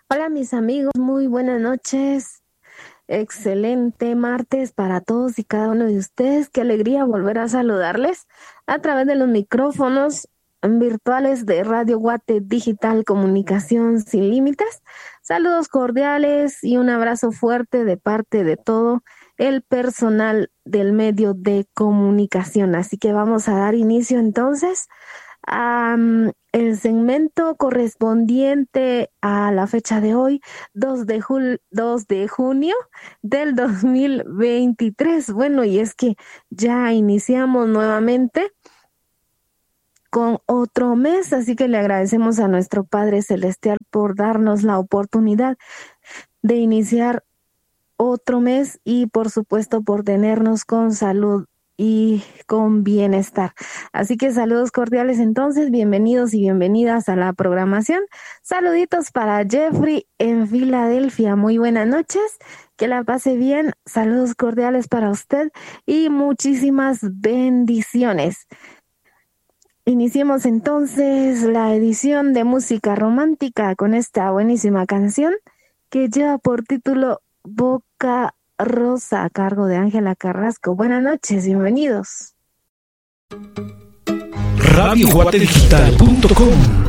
Hola mis amigos, muy buenas noches. Excelente martes para todos y cada uno de ustedes. Qué alegría volver a saludarles a través de los micrófonos virtuales de Radio Guate Digital Comunicación Sin Límites. Saludos cordiales y un abrazo fuerte de parte de todo el personal del medio de comunicación. Así que vamos a dar inicio entonces el segmento correspondiente a la fecha de hoy, 2 de junio del 2023. Bueno, y es que ya iniciamos nuevamente con otro mes, así que le agradecemos a nuestro Padre Celestial por darnos la oportunidad de iniciar otro mes y por supuesto por tenernos con salud y con bienestar. Así que saludos cordiales entonces, bienvenidos y bienvenidas a la programación. Saluditos para Jeffrey en Filadelfia, muy buenas noches, que la pase bien, saludos cordiales para usted y muchísimas bendiciones. Iniciemos entonces la edición de música romántica con esta buenísima canción que lleva por título Boca Rosa, a cargo de Ángela Carrasco. Buenas noches, bienvenidos. RadioGuateDigital.com